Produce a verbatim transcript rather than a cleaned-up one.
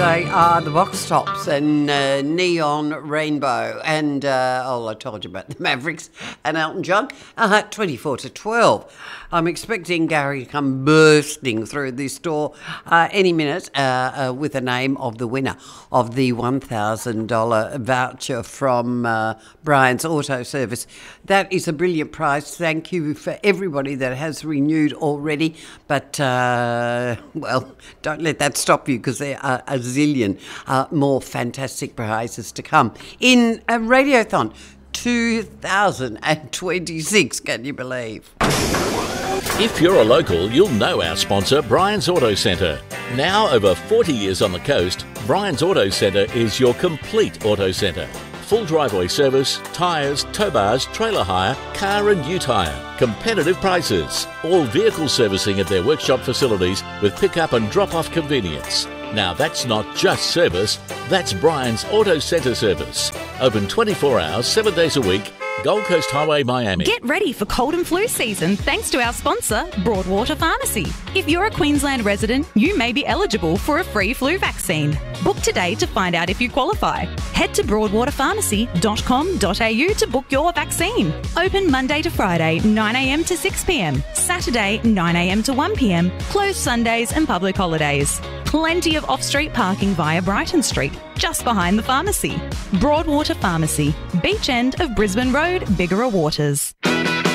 They are the Box Tops and uh, Neon Rainbow. And, uh, oh, I told you about the Mavericks and Elton John. Uh, twenty-four to twelve. I'm expecting Gary to come bursting through this door uh, any minute uh, uh, with the name of the winner of the one thousand dollars voucher from uh, Brian's Auto Service. That is a brilliant prize. Thank you for everybody that has renewed already. But, uh, well, don't let that stop you, because there are a zillion uh, more fantastic prizes to come in a Radiothon two thousand twenty-six. Can you believe? If you're a local, you'll know our sponsor, Brian's Auto Centre. Now over forty years on the coast, Brian's Auto Centre is your complete auto centre. Full driveway service, tyres, tow bars, trailer hire, car and ute hire. Competitive prices. All vehicle servicing at their workshop facilities with pick-up and drop-off convenience. Now that's not just service, that's Brian's Auto Centre service. Open twenty-four hours, seven days a week, Gold Coast Highway, Miami. Get ready for cold and flu season thanks to our sponsor, Broadwater Pharmacy. If you're a Queensland resident, you may be eligible for a free flu vaccine. Book today to find out if you qualify. Head to broadwater pharmacy dot com dot a u to book your vaccine. Open Monday to Friday, nine a m to six p m, Saturday, nine a m to one p m, closed Sundays and public holidays. Plenty of off-street parking via Brighton Street, just behind the pharmacy. Broadwater Pharmacy, beach end of Brisbane Road, Bigara Waters.